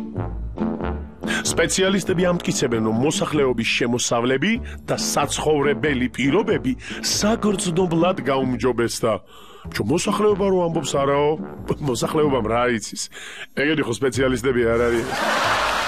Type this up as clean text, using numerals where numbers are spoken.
სპეციალისტები ამტკიცებენ, რომ მოსახლეობის შემოსავლები და საცხოვრებელი პირობები საგრძნობლად გაუმჯობესდა. მოსახლეობა რო ამბობს არაო, მოსახლეობამ რა იცის. ეგეთი ხო სპეციალისტები არ არის.